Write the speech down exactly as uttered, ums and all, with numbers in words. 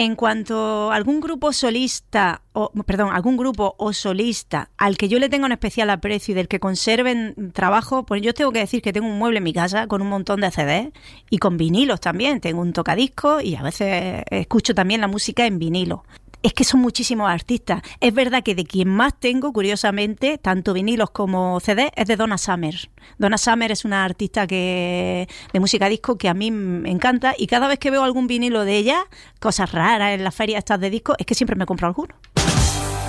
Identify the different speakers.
Speaker 1: En cuanto a algún grupo solista, o perdón, algún grupo o solista al que yo le tengo un especial aprecio y del que conserven trabajo, pues yo tengo que decir que tengo un mueble en mi casa con un montón de C Ds y con vinilos también. Tengo un tocadiscos y a veces escucho también la música en vinilo. Es que son muchísimos artistas. Es verdad que de quien más tengo, curiosamente, tanto vinilos como C D, es de Donna Summer. Donna Summer es una artista que de música disco que a mí me encanta y cada vez que veo algún vinilo de ella, cosas raras en las ferias estas de discos, es que siempre me compro alguno.